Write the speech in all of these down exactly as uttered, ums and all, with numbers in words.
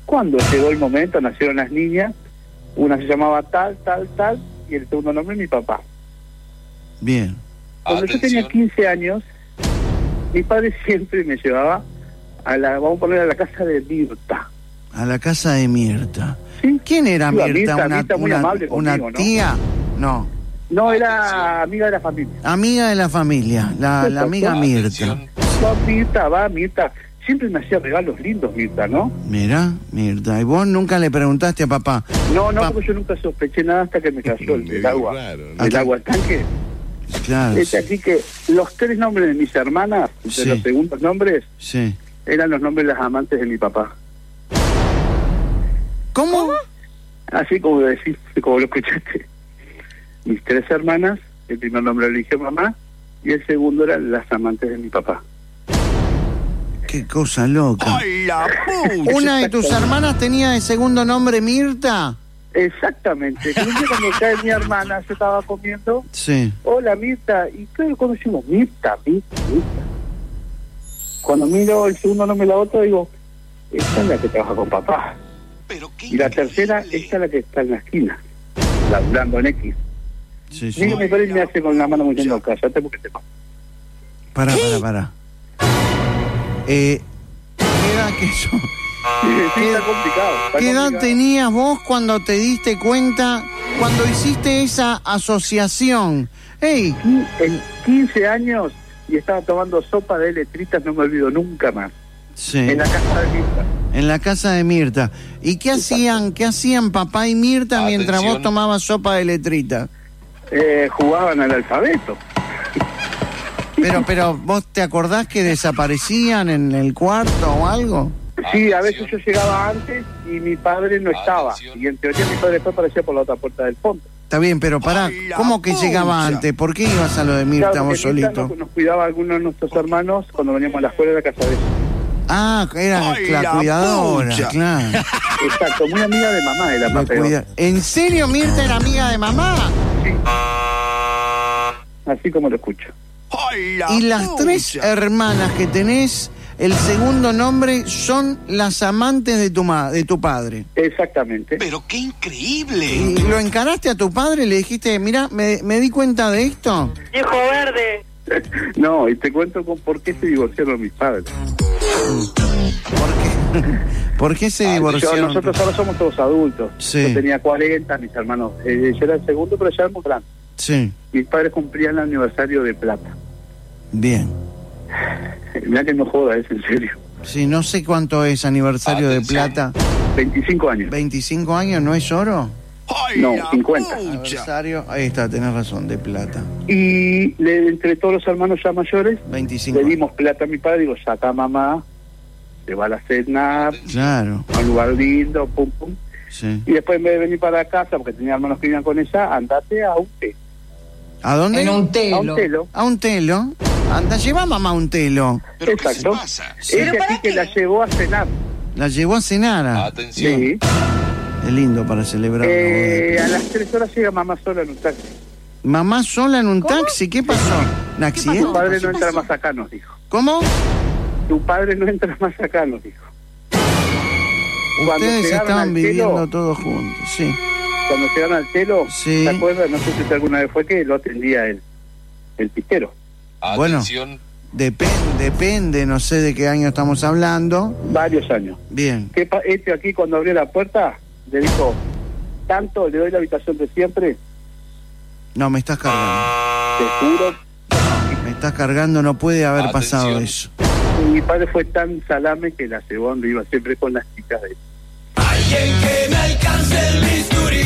Cuando llegó el momento, nacieron las niñas, una se llamaba tal, tal, tal, y el segundo nombre mi papá. Bien. Cuando Atención. yo tenía quince años, mi padre siempre me llevaba a la, vamos a poner a la casa de Mirta. A la casa de Mirta. ¿Sí? ¿Quién era Iba Mirta? Mirta, ¿Una, Mirta muy una- amable una conmigo, ¿no? tía? No. No, era Atención. amiga de la familia. Amiga de la familia, la, la amiga Mirta. Atención. Va Mirta, va Mirta. Siempre me hacía regalos lindos Mirta, ¿no? Mira, Mirta. ¿Y vos nunca le preguntaste a papá? No, no, Pa- porque yo nunca sospeché nada hasta que me cayó el, el agua. Raro, ¿no? El agua al tanque. Claro. Es así que los tres nombres de mis hermanas, de Sí. los segundos nombres, Sí. eran los nombres de las amantes de mi papá. ¿Cómo? Así como decís, como lo escuchaste. Mis tres hermanas, el primer nombre lo eligió mamá y el segundo eran las amantes de mi papá. Qué cosa loca. ¡Ay, la pucha! ¿Una de tus hermanas tenía de segundo nombre Mirta? Exactamente. Un día cuando cae mi hermana, yo estaba comiendo, Sí. hola Mirta, y claro, conocimos Mirta, Mirta, Mirta. Cuando miro el segundo nombre de la otra, digo, esta es la que trabaja con papá. Pero qué Y la increíble. tercera, esta es la que está en la esquina, laburando en X. Sí, sí. Digo, mi padre me hace con la mano diciendo, cállate porque te paso. Pará, pará, pará. Eh, ¿qué edad que yo? Sí, está complicado. está ¿Qué edad complicado. tenías vos cuando te diste cuenta, cuando hiciste esa asociación? ¡Ey! Qui- En quince años y estaba tomando sopa de letritas, no me olvido nunca más. Sí. En la casa de Mirta. En la casa de Mirta. ¿Y qué hacían, qué hacían papá y Mirta mientras Atención. vos tomabas sopa de letrita? Eh, jugaban al alfabeto. Pero, pero, ¿vos te acordás que desaparecían en el cuarto o algo? Sí, a Atención. veces yo llegaba antes y mi padre no estaba. Atención. Y en teoría mi padre después aparecía por la otra puerta del fondo. Está bien, pero pará, Ay, la ¿cómo que pucha. llegaba antes? ¿Por qué ibas a lo de Mirta Claro, vos porque Mirta solito? Nos, nos cuidaba a algunos de nuestros hermanos cuando veníamos a la escuela de la casa de ellos. Ah, era Ay, la la cuidadora, pucha. claro. Exacto, muy amiga de mamá, de la La más peor. cuida- ¿En serio Mirta era amiga de mamá? Sí. Así como lo escucho. ¡Ay, la Y las pucha! tres hermanas que tenés, el segundo nombre son las amantes de tu ma de tu padre. Exactamente. Pero qué increíble. ¿Y lo encaraste a tu padre? ¿Le dijiste, mira, me, me di cuenta de esto? Viejo verde. No, y te cuento con por qué se divorciaron mis padres. ¿Por qué, ¿Por qué se Yo- divorciaron? nosotros ahora somos todos adultos. Sí. Yo tenía cuarenta, mis hermanos. Eh, yo era el segundo, pero ya éramos grandes. Sí, Mis padres cumplían el aniversario de plata. bien. Mirá que no joda, es en serio. Sí, no sé cuánto es aniversario Atención. de plata. veinticinco años. ¿veinticinco años no es oro? ¡Ay, No, la cincuenta. pucha! Aniversario, ahí está, tenés razón, de plata. Y le, entre todos los hermanos ya mayores, veinticinco le dimos plata a mi padre. Digo, saca mamá, se va a la cena, Claro, a un lugar lindo, pum, pum. sí. Y después en vez de venir para casa, porque tenía hermanos que vivían con ella, andate a un té. ¿A dónde? En un A un telo. telo. A un telo. Anda, lleva mamá a un telo. ¿Pero qué se Exacto. pasa? Ella ¿Pero sí para que qué? la llevó a cenar. La llevó a cenar. a- Atención. Sí. Es lindo para celebrar. una boda de Eh, plata. a las tres horas llega mamá sola en un taxi. Mamá sola en un taxi, ¿qué pasó? ¿Un accidente? Tu padre no entra más acá, nos dijo. ¿Cómo? Tu padre no entra más acá, nos dijo. Cuando Ustedes llegaron estaban al viviendo telo- todos juntos, sí. Cuando llegaron al telo, Sí. ¿te acuerdas? No sé si alguna vez fue que lo atendía el, el pistero. Bueno. Atención. Depende, depende, no sé de qué año estamos hablando. Varios años. Bien. ¿Qué pa- este aquí cuando abrió la puerta, le dijo, tanto le doy la habitación de siempre, No, me estás cargando. te juro. Me estás cargando, no puede haber Atención. pasado eso. Y mi padre fue tan salame que la llevó donde iba siempre con las chicas de él. Alguien que me alcance el bisturí.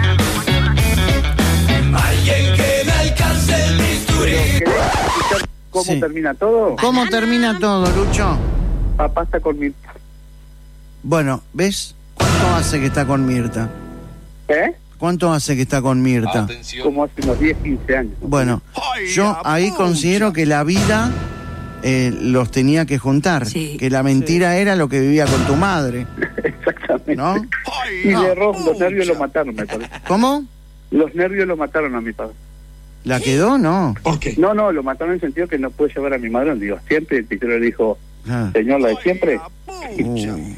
Alguien que me alcance el bisturí. ¿Querés escuchar cómo Sí. termina todo? ¿Cómo termina todo, Lucho? Papá está con mi... Bueno, ¿ves? ¿Cuánto hace que está con Mirta? ¿Eh? ¿Cuánto hace que está con Mirta? Atención. Como hace unos diez, quince años. Bueno, Ay, yo la ahí pucha. considero que la vida eh, los tenía que juntar. Sí. Que la mentira era lo que vivía con tu madre, Exactamente. ¿no? Ay, Y la de error, los pucha. nervios lo mataron, me parece. ¿Cómo? Los nervios lo mataron a mi padre. ¿La quedó? No. ¿Por qué? No, no, lo mataron en el sentido que no puede llevar a mi madre. Digo, siempre el pistero le dijo, Ah. señor, la de siempre. Ay, la pucha. Uh.